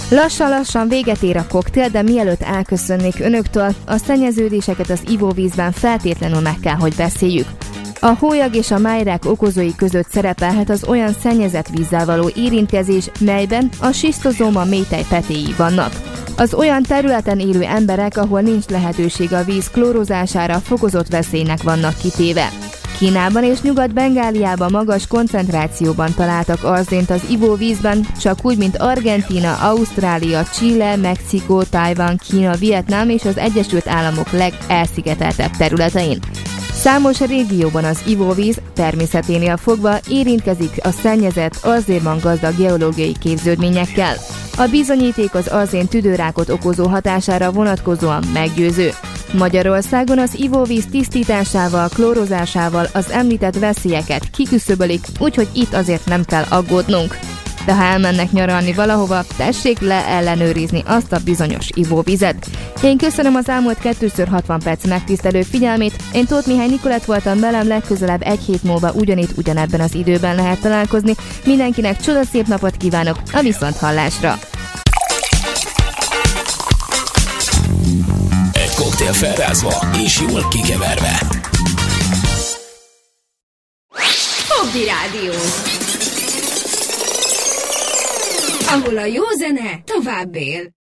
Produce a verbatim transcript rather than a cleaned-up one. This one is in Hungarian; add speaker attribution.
Speaker 1: Lassan-lassan véget ér a koktél, de mielőtt elköszönnék önöktől, a szennyeződéseket az ivóvízben feltétlenül meg kell, hogy beszéljük. A hólyag és a májrák okozói között szerepelhet az olyan szennyezett vízzel való érintkezés, melyben a szisztozóma métej petéi vannak. Az olyan területen élő emberek, ahol nincs lehetőség a víz klórozására, fokozott veszélynek vannak kitéve. Kínában és Nyugat-Bengáliában magas koncentrációban találtak arzént az ivóvízben, csak úgy, mint Argentína, Ausztrália, Chile, Mexikó, Tajvan, Kína, Vietnám és az Egyesült Államok legelszigeteltebb területein. Számos régióban az ivóvíz természeténél fogva érintkezik a szennyezett, arzénban gazdag geológiai képződményekkel. A bizonyíték az arzén tüdőrákot okozó hatására vonatkozóan meggyőző. Magyarországon az ivóvíz tisztításával, klórozásával az említett veszélyeket kiküszöbölik, úgyhogy itt azért nem kell aggódnunk. De ha elmennek nyaralni valahova, tessék le ellenőrizni azt a bizonyos ivóvizet. Én köszönöm az elmúlt kétször hatvan perc megtisztelő figyelmét, én Tóth Mihály Nikolett voltam, velem legközelebb egy hét múlva ugyanitt ugyanebben az időben lehet találkozni. Mindenkinek csodaszép napot kívánok, a viszonthallásra!
Speaker 2: Egy koktél felrázva és jól kikeverve.
Speaker 3: Fogdi Rádió, ahol a jó zene tovább él.